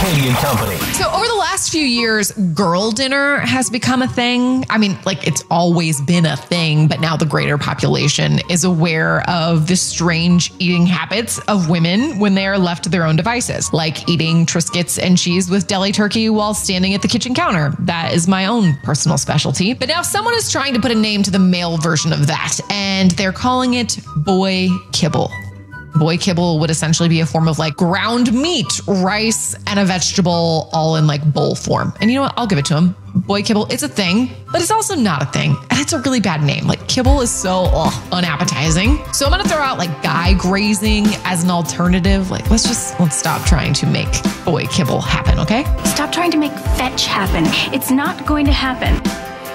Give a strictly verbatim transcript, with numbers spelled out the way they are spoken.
Katie and Company. So over the last few years, girl dinner has become a thing. I mean, like it's always been a thing, but now the greater population is aware of the strange eating habits of women when they are left to their own devices, like eating Triscuits and cheese with deli turkey while standing at the kitchen counter. That is my own personal specialty. But now someone is trying to put a name to the male version of that, and they're calling it boy kibble. Boy kibble would essentially be a form of like ground meat, rice, and a vegetable all in like bowl form. And you know what? I'll give it to him. Boy kibble, it's a thing, but it's also not a thing. And it's a really bad name. Like kibble is so ugh, unappetizing. So I'm going to throw out like guy grazing as an alternative. Like let's just, let's stop trying to make boy kibble happen, okay? Stop trying to make fetch happen. It's not going to happen.